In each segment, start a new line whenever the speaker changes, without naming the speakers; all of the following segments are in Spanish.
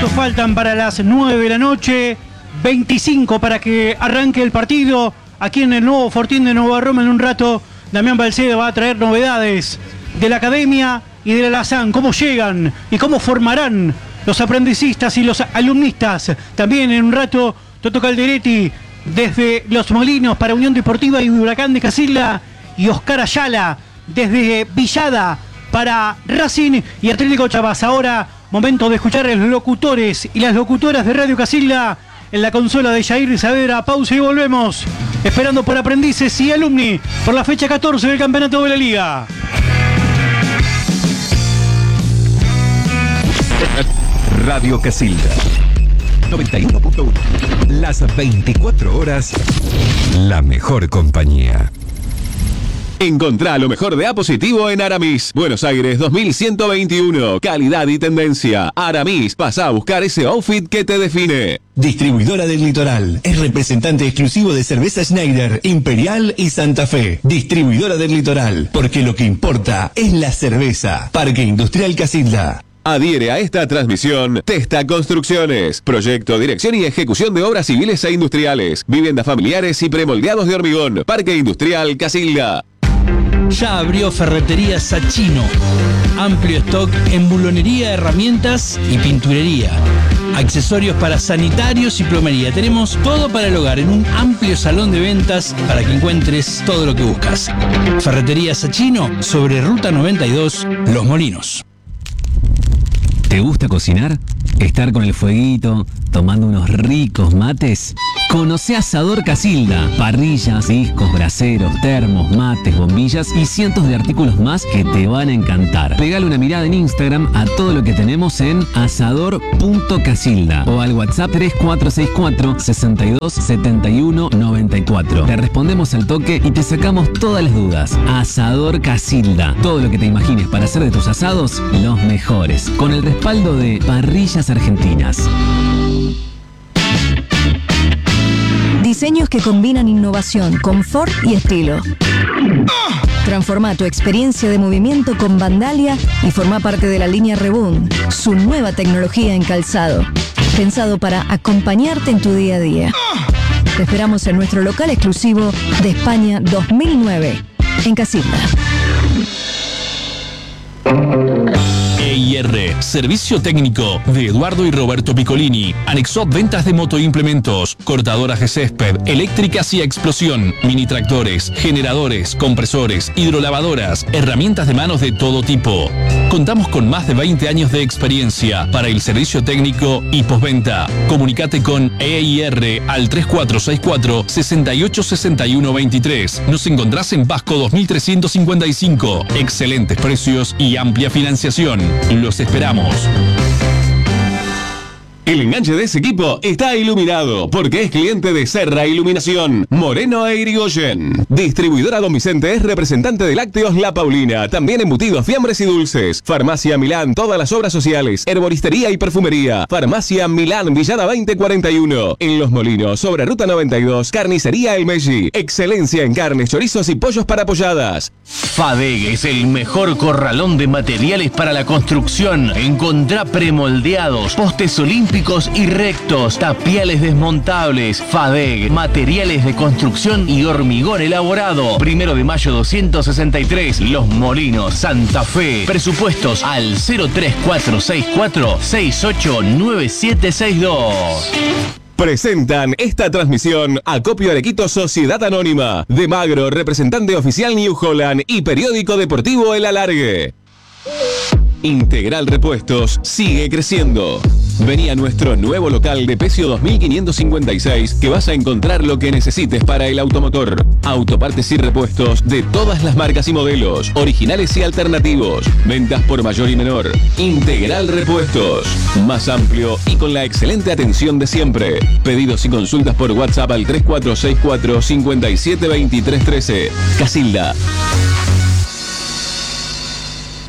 minutos faltan para las 9 de la noche, 25 para que arranque el partido aquí en el nuevo Fortín de Nueva Roma. En un rato Damián Balceda va a traer novedades de la academia y de la Lazán, cómo llegan y cómo formarán los aprendicistas y los alumnistas. También en un rato Toto Calderetti desde Los Molinos para Unión Deportiva y Huracán de Casilda, y Oscar Ayala desde Villada para Racing y Atlético Chavas. Ahora momento de escuchar a los locutores y las locutoras de Radio Casilda en la consola de Jair Saavedra. Pausa y volvemos. Esperando por aprendices y alumni por la fecha 14 del campeonato de la Liga.
Radio Casilda 91.1. Las 24 horas, la mejor compañía.
Encontrá lo mejor de A Positivo en Aramis. Buenos Aires 2121. Calidad y tendencia. Aramis, pasa a buscar ese outfit que te define.
Distribuidora del Litoral. Es representante exclusivo de cerveza Schneider, Imperial y Santa Fe. Distribuidora del Litoral. Porque lo que importa es la cerveza. Parque Industrial Casilda.
Adhiere a esta transmisión Testa Construcciones. Proyecto, dirección y ejecución de obras civiles e industriales. Viviendas familiares y premoldeados de hormigón. Parque Industrial Casilda.
Ya abrió Ferretería Sachino. Amplio stock en bulonería, herramientas y pinturería. Accesorios para sanitarios y plomería. Tenemos todo para el hogar en un amplio salón de ventas para que encuentres todo lo que buscas. Ferretería Sachino, sobre Ruta 92, Los Molinos.
¿Te gusta cocinar? ¿Estar con el fueguito, tomando unos ricos mates? Conoce Asador Casilda. Parrillas, discos, braseros, termos, mates, bombillas y cientos de artículos más que te van a encantar. Pegale una mirada en Instagram a todo lo que tenemos en asador.casilda o al WhatsApp 3464 62 71 94. Te respondemos al toque y te sacamos todas las dudas. Asador Casilda. Todo lo que te imagines para hacer de tus asados los mejores. Con el respaldo de Parrillas Argentinas.
Diseños que combinan innovación, confort y estilo. Transforma tu experiencia de movimiento con Vandalia y forma parte de la línea Rebound, su nueva tecnología en calzado, pensado para acompañarte en tu día a día. Te esperamos en nuestro local exclusivo de España 2009, en Casilda.
EIR, servicio técnico de Eduardo y Roberto Piccolini. Anexó ventas de motoimplementos, cortadoras de césped, eléctricas y a explosión, mini tractores, generadores, compresores, hidrolavadoras, herramientas de manos de todo tipo. Contamos con más de 20 años de experiencia para el servicio técnico y postventa. Comunicate con EIR al 3464 686123. Nos encontrás en Vasco 2355. Excelentes precios y amplia financiación. Los esperamos.
El enganche de ese equipo está iluminado porque es cliente de Serra Iluminación, Moreno e Irigoyen. Distribuidora Don Vicente es representante de Lácteos La Paulina, también embutidos, fiambres y dulces. Farmacia Milán, todas las obras sociales, herboristería y perfumería. Farmacia Milán, Villada 2041. En Los Molinos, sobre Ruta 92, Carnicería El Melli. Excelencia en carnes, chorizos y pollos para polladas.
FADEG es el mejor corralón de materiales para la construcción. Encontrá premoldeados, postes olímpicos y rectos, tapiales desmontables. FADEG, materiales de construcción y hormigón elaborado. 1 de mayo 263, Los Molinos, Santa Fe. Presupuestos al 03464 689762.
Presentan esta transmisión Acopio Arequito Sociedad Anónima, De Magro, representante oficial New Holland y periódico deportivo El Alargue. Integral Repuestos sigue creciendo. Vení a nuestro nuevo local de Pecio 2556 que vas a encontrar lo que necesites para el automotor. Autopartes y repuestos de todas las marcas y modelos, originales y alternativos. Ventas por mayor y menor. Integral Repuestos. Más amplio y con la excelente atención de siempre. Pedidos y consultas por WhatsApp al 3464 572313. Casilda.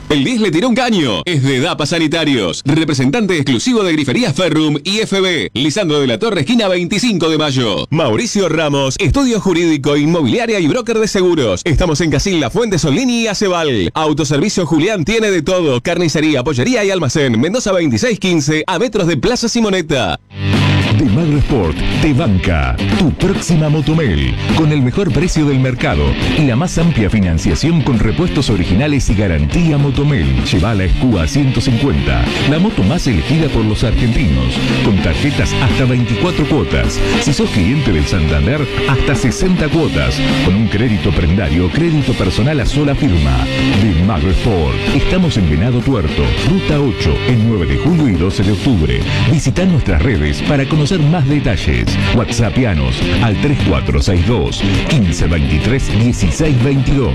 El 10 le tiró un caño. Es de Dapa Sanitarios. Representante exclusivo de Griferías Ferrum y FB. Lisandro de la Torre, esquina 25 de mayo. Mauricio Ramos, estudio jurídico, inmobiliaria y broker de seguros. Estamos en Casilda, Fuente Solini y Aceval. Autoservicio Julián tiene de todo. Carnicería, pollería y almacén. Mendoza 2615, a metros de Plaza Simonetta.
De Magro Sport te banca tu próxima Motomel con el mejor precio del mercado y la más amplia financiación con repuestos originales y garantía Motomel. Lleva la Escúa 150, la moto más elegida por los argentinos, con tarjetas hasta 24 cuotas. Si sos cliente del Santander, hasta 60 cuotas, con un crédito prendario o crédito personal a sola firma. De Magro Sport, estamos en Venado Tuerto, Ruta 8, el 9 de julio y 12 de octubre. Visita nuestras redes para conocer más detalles. WhatsAppianos al 3462 1523 1622.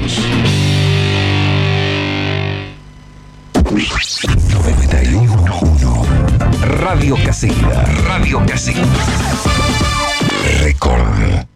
91.1 Radio Casilda. Radio Casilda. Record.